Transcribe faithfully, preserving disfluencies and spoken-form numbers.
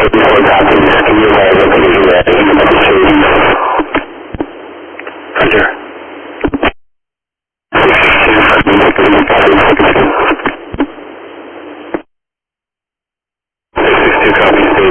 before copies, can you write a picture of the Mercedes?